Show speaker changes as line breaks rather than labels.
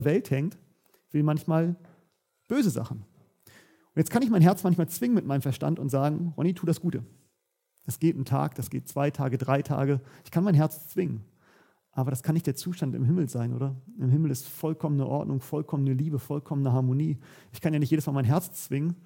Welt hängt, will manchmal böse Sachen. Und jetzt kann ich mein Herz manchmal zwingen mit meinem Verstand und sagen, Ronny, tu das Gute. Das geht einen Tag, das geht 2 Tage, 3 Tage. Ich kann mein Herz zwingen. Aber das kann nicht der Zustand im Himmel sein, oder? Im Himmel ist vollkommene Ordnung, vollkommene Liebe, vollkommene Harmonie. Ich kann ja nicht jedes Mal mein Herz zwingen